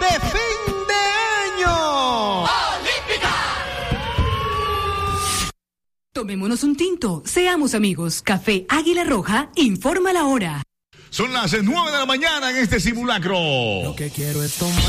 de fin de año. ¡Olímpica! Tomémonos un tinto, seamos amigos. Café Águila Roja informa la hora. Son las 9 de la mañana en este simulacro. Lo que quiero es tomar.